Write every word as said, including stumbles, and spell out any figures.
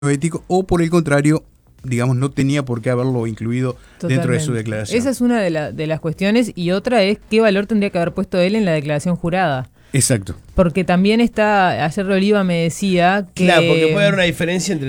ético, o por el contrario, digamos, no tenía por qué haberlo incluido Totalmente. dentro de su declaración. Esa es una de, la, de las cuestiones, y otra es qué valor tendría que haber puesto él en la declaración jurada. Exacto. Porque también está, ayer Oliva me decía que... Claro, porque puede haber una diferencia entre